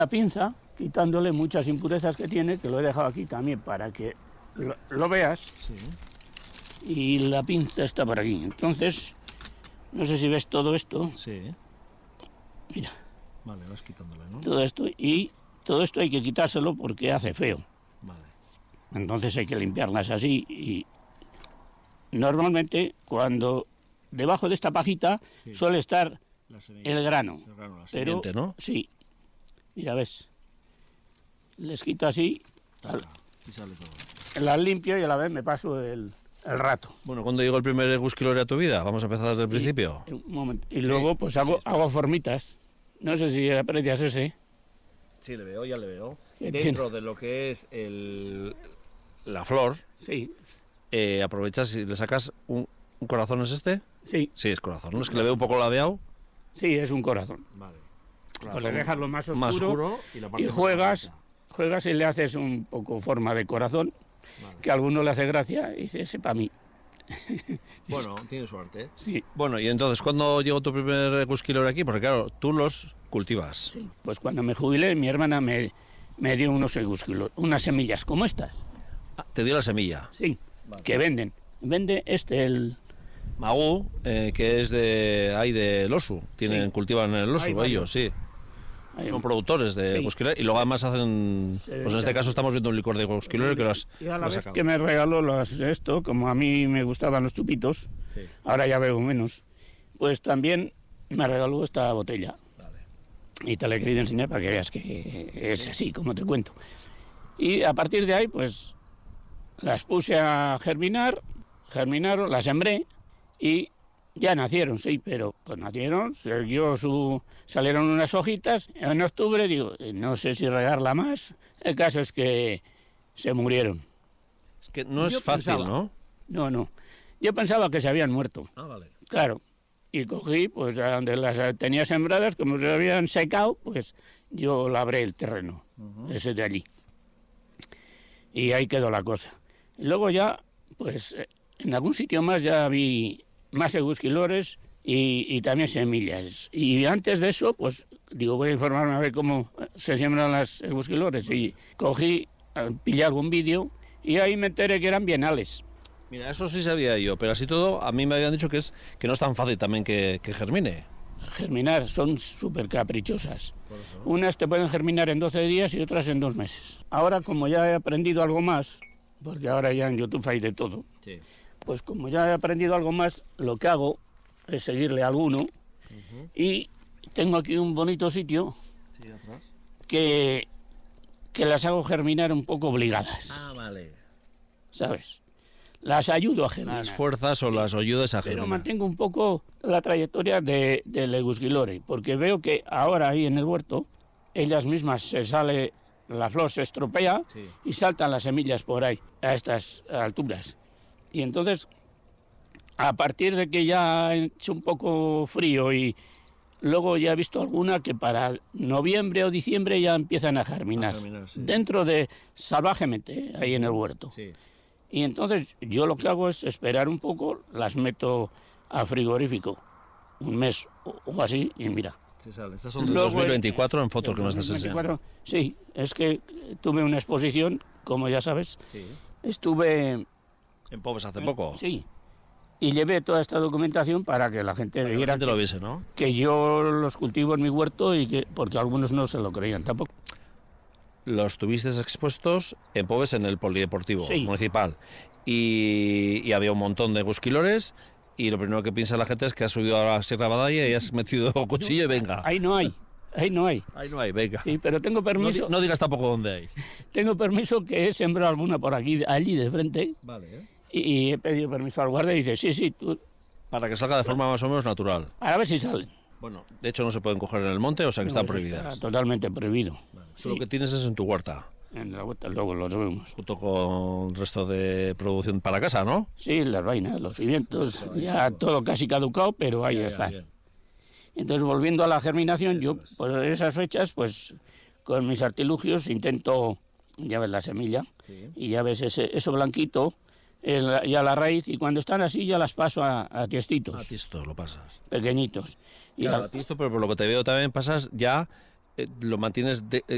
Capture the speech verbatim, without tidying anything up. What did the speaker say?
La pinza, quitándole muchas impurezas que tiene, que lo he dejado aquí también para que lo, lo veas. Sí. Y la pinza está por aquí. Entonces, no sé si ves todo esto. Sí. Mira. Vale, vas quitándole, ¿no? Todo esto, y todo esto hay que quitárselo porque hace feo. Vale. Entonces hay que limpiarlas así. Y normalmente, cuando debajo de esta pajita Sí. suele estar La semilla. el grano. El grano, la Pero, simiente, ¿no? sí. Mira, ves. Les quito así, Taca, y sale todo. las limpio y a la vez me paso el, el rato. Bueno, ¿cuándo llegó el primer Egusquiloria a tu vida? Vamos a empezar desde el principio. Y, un momento, y luego pues hago, sí, sí. hago formitas. No sé si aprecias ese. Sí, le veo, ya le veo. ¿Qué Dentro de lo que es el, la flor, Sí, eh, aprovechas y le sacas un, un corazón, ¿es este? sí, Sí, es corazón, ¿no? Es que le veo un poco ladeado. sí, es un corazón. Vale. Pues le dejas lo más oscuro, Más oscuro y la parte y más juegas, clarita. juegas y le haces un poco forma de corazón, Vale. que a alguno le hace gracia y dice, ese para mí. Bueno, tiene suerte. Sí, Bueno, y entonces, ¿cuándo llegó tu primer Egusquiloria aquí? Porque claro, tú los cultivas. sí. Pues cuando me jubilé, mi hermana me, me dio unos egusquilos, unas semillas como estas. Ah, te dio la semilla. Sí, Vale. que venden. Vende este, el... Magú, eh, que es de ahí de Losu, tienen, Sí. cultivan en el Losu, Hay varios. ellos, sí. hay Son un- productores de Sí. Egusquiloria y luego además hacen, Sí, pues en este sí. caso estamos viendo un licor de Egusquiloria que lo has, Y a lo la has vez sacado. que me regaló los, esto, como a mí me gustaban los chupitos, Sí. ahora ya bebo menos, pues también me regaló esta botella. Vale. Y te la he querido enseñar para que veas que es así, como te cuento. Y a partir de ahí, pues las puse a germinar, germinaron, las sembré y ya nacieron, sí, pero pues nacieron, siguió su, salieron unas hojitas. En octubre digo, no sé si regarla más. El caso es que se murieron. Es que no es Yo fácil, pensaba- ¿no? No, no. Yo pensaba que se habían muerto, Ah, vale. claro. Y cogí, pues a donde las tenía sembradas, como se habían secado, pues yo labré el terreno, ese de allí. Y ahí quedó la cosa. Y luego ya, pues eh, en algún sitio más ya vi más egusquilores y, y también semillas. Y antes de eso, pues digo, voy a informarme a ver cómo se siembran las egusquilores. Y cogí, eh, pillé algún vídeo y ahí me enteré que eran bienales. Mira, eso sí sabía yo, pero así todo, a mí me habían dicho que es que no es tan fácil también que, que germine. Germinar, son súper caprichosas. Unas te pueden germinar en doce días y otras en dos meses. Ahora, como ya he aprendido algo más, porque ahora ya en YouTube hay de todo, Sí. pues como ya he aprendido algo más, lo que hago es seguirle a alguno y tengo aquí un bonito sitio Sí, atrás. que, que las hago germinar un poco obligadas, Ah, vale. ¿sabes? Las ayudo a germinar. Las fuerzas o las ayudas a Pero germinar. mantengo un poco la trayectoria de, del Egusquilore, porque veo que ahora ahí en el huerto, ellas mismas se sale, la flor se estropea Sí. y saltan las semillas por ahí, a estas alturas. Y entonces, a partir de que ya ha hecho un poco frío y luego ya he visto alguna que para noviembre o diciembre ya empiezan a germinar, A germinar, sí. dentro de, salvajemente, ¿eh? Ahí en el huerto. Sí. Y entonces yo lo que hago es esperar un poco, las meto a frigorífico, un mes o, o así, y mira. Sí sale. Estas son de Luego, dos mil veinticuatro en fotos el que me estás dos mil enseñando. veinticuatro, sí, es que tuve una exposición, como ya sabes, Sí. estuve... En Pobes hace poco. Sí, y llevé toda esta documentación para que la gente Para que la viera gente que, lo viese, ¿no? que yo los cultivo en mi huerto y que porque algunos no se lo creían tampoco. Los tuviste expuestos en Pobes en el polideportivo Sí. municipal. Y, y había un montón de gusquilores. Y lo primero que piensa la gente es que has subido a la Sierra Badalla y has metido cuchillo y venga. Ahí no hay, ahí no hay. Ahí no hay, venga. Sí, pero tengo No, permiso, di- no digas tampoco dónde hay. tengo permiso que he sembrado alguna por aquí, allí de frente. Vale. Y, y he pedido permiso al guardia y dice, sí, sí, tú, Para que salga de forma más o menos natural. a ver si salen. Bueno, de hecho no se pueden coger en el monte, o sea que están No, eso prohibidas. está totalmente prohibido. Tú lo que tienes es en tu huerta, En la vuelta luego los vemos. junto con el resto de producción para casa, ¿no? Sí, las vainas, los pimientos, ya todo casi caducado, pero ahí Ya, ya, están. bien. Entonces, volviendo a la germinación, yo, pues en esas fechas, pues con mis artilugios intento, ya ves la semilla, Sí. y ya ves ese, eso blanquito, es la- ya la raíz, y cuando están así ya las paso a, a tiestitos, A ti esto lo pasas. pequeñitos. Y Claro, la- a ti esto, pero por lo que te veo también pasas ya, eh, lo mantienes de- eh,